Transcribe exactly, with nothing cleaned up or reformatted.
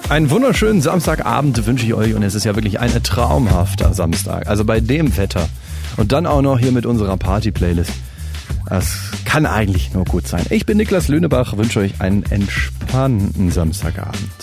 Einen wunderschönen Samstagabend wünsche ich euch und es ist ja wirklich ein traumhafter Samstag. Also bei dem Wetter und dann auch noch hier mit unserer Party-Playlist. Das kann eigentlich nur gut sein. Ich bin Niklas Lönebach, wünsche euch einen entspannten Samstagabend.